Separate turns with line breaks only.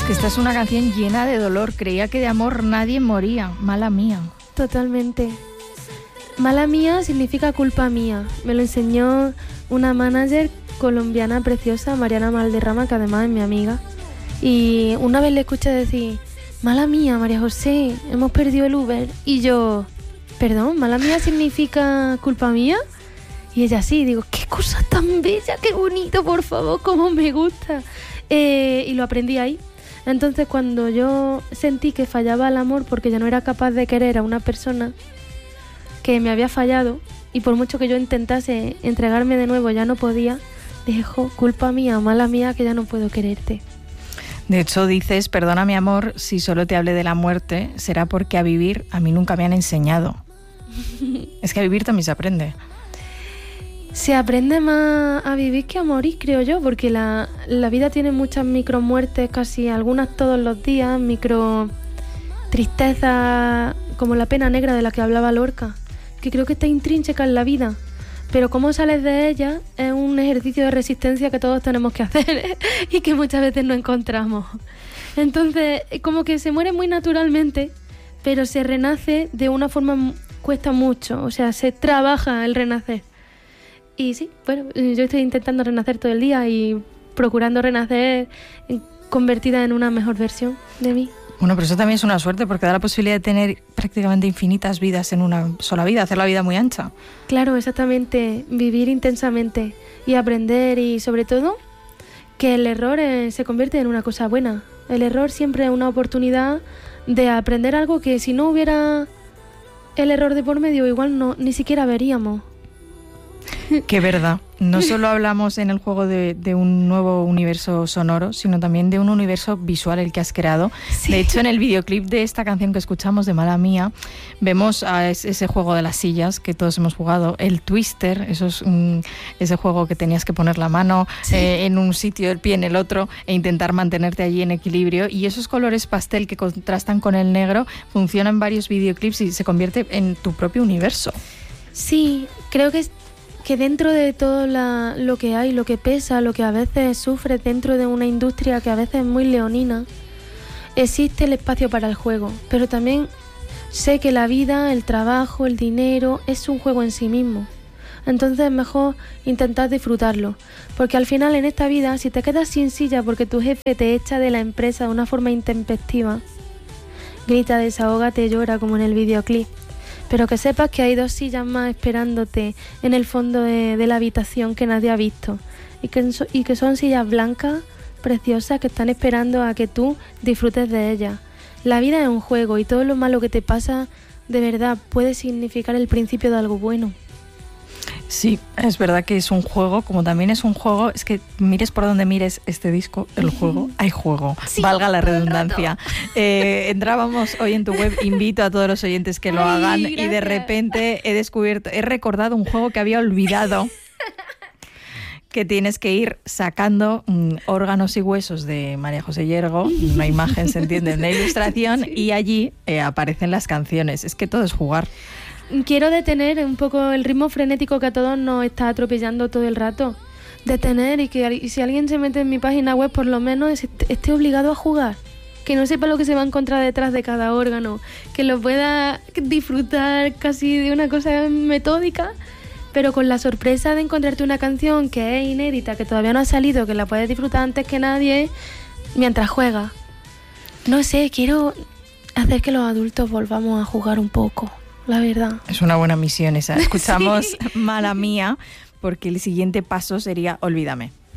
que esta es una canción llena de dolor. Creía que de amor nadie moría. Mala mía.
Totalmente. Mala mía significa culpa mía. Me lo enseñó una manager colombiana preciosa, Mariana Valderrama, que además es mi amiga. Y una vez le escuché decir: mala mía, María José, hemos perdido el Uber. Y yo, perdón, mala mía significa culpa mía. Y ella sí, digo, qué cosa tan bella, qué bonito, por favor, cómo me gusta. Y lo aprendí ahí. Entonces, cuando yo sentí que fallaba el amor porque ya no era capaz de querer a una persona que me había fallado, y por mucho que yo intentase entregarme de nuevo ya no podía, dije, culpa mía, mala mía, que ya no puedo quererte.
De hecho dices, perdona mi amor, si solo te hablé de la muerte, será porque a vivir a mí nunca me han enseñado. Es que a vivir también se aprende.
Se aprende más a vivir que a morir, creo yo, porque la vida tiene muchas micro muertes, casi algunas todos los días, micro tristezas, como la pena negra de la que hablaba Lorca, que creo que está intrínseca en la vida, pero cómo sales de ella es un ejercicio de resistencia que todos tenemos que hacer y que muchas veces no encontramos. Entonces, como que se muere muy naturalmente, pero se renace de una forma, cuesta mucho, o sea, se trabaja el renacer. Y sí, bueno, yo estoy intentando renacer todo el día y procurando renacer convertida en una mejor versión de mí.
Bueno, pero eso también es una suerte porque da la posibilidad de tener prácticamente infinitas vidas en una sola vida, hacer la vida muy ancha.
Claro, exactamente, vivir intensamente y aprender, y sobre todo que el error se convierte en una cosa buena. El error siempre es una oportunidad de aprender algo que si no hubiera el error de por medio igual no, ni siquiera veríamos.
Qué verdad. No solo hablamos en el juego de un nuevo universo sonoro, sino también de un universo visual el que has creado. Sí. De hecho, en el videoclip de esta canción que escuchamos, de Mala Mía, vemos a ese juego de las sillas que todos hemos jugado, el twister, eso es ese juego que tenías que poner la mano en un sitio, el pie en el otro, e intentar mantenerte allí en equilibrio. Y esos colores pastel que contrastan con el negro funcionan en varios videoclips y se convierte en tu propio universo.
Sí, creo que dentro de todo lo que hay, lo que pesa, lo que a veces sufre dentro de una industria que a veces es muy leonina, existe el espacio para el juego. Pero también sé que la vida, el trabajo, el dinero es un juego en sí mismo. Entonces es mejor intentar disfrutarlo. Porque al final en esta vida, si te quedas sin silla porque tu jefe te echa de la empresa de una forma intempestiva, grita, desahógate, llora como en el videoclip. Pero que sepas que hay 2 sillas más esperándote en el fondo de la habitación que nadie ha visto. Y que son sillas blancas, preciosas, que están esperando a que tú disfrutes de ellas. La vida es un juego y todo lo malo que te pasa, de verdad, puede significar el principio de algo bueno.
Sí, es verdad que es un juego, como también es un juego, es que mires por donde mires este disco, el juego, hay juego, sí, valga la redundancia. Entrábamos hoy en tu web, invito a todos los oyentes que lo hagan, gracias. Y de repente he recordado un juego que había olvidado, que tienes que ir sacando órganos y huesos de María José Yergo, una imagen, se entiende, una ilustración, sí. Y allí aparecen las canciones, es que todo es jugar.
Quiero detener un poco el ritmo frenético que a todos nos está atropellando todo el rato. Detener y si alguien se mete en mi página web, por lo menos esté obligado a jugar. Que no sepa lo que se va a encontrar detrás de cada órgano. Que lo pueda disfrutar casi de una cosa metódica, pero con la sorpresa de encontrarte una canción que es inédita, que todavía no ha salido, que la puedes disfrutar antes que nadie, mientras juegas. No sé, quiero hacer que los adultos volvamos a jugar un poco. La verdad.
Es una buena misión esa. Escuchamos sí. Mala Mía, porque el siguiente paso sería Olvídame.